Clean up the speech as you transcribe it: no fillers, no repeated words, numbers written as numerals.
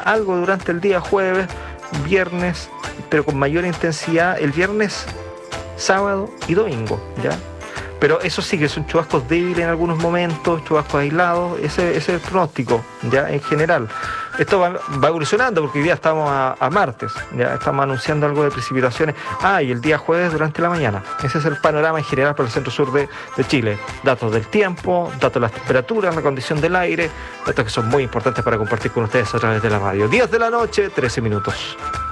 algo durante el día jueves, viernes, pero con mayor intensidad el viernes, sábado y domingo, ¿ya? Pero eso sí que son chubascos débiles en algunos momentos, chubascos aislados, ese es el pronóstico, ya en general. Esto va evolucionando porque hoy día estamos a martes, ya estamos anunciando algo de precipitaciones. Y el día jueves durante la mañana. Ese es el panorama en general para el centro-sur de Chile. Datos del tiempo, datos de las temperaturas, la condición del aire, datos que son muy importantes para compartir con ustedes a través de la radio. 10 de la noche, 13 minutos.